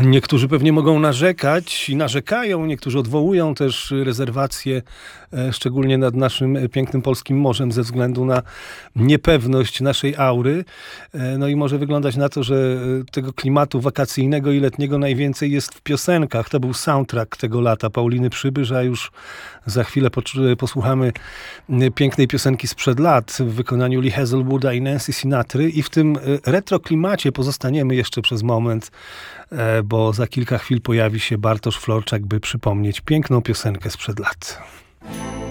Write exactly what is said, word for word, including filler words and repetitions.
Niektórzy pewnie mogą narzekać i narzekają, niektórzy odwołują też rezerwacje, e, szczególnie nad naszym pięknym polskim morzem, ze względu na niepewność naszej aury. E, No i może wyglądać na to, że e, tego klimatu wakacyjnego i letniego najwięcej jest w piosenkach. To był soundtrack tego lata Pauliny Przybysz, a już za chwilę poczu- posłuchamy e, pięknej piosenki sprzed lat w wykonaniu Lee Hazelwooda i Nancy Sinatry i w tym e, retro klimacie pozostaniemy jeszcze przez moment, e, bo za kilka chwil pojawi się Bartosz Florczak, by przypomnieć piękną piosenkę sprzed lat.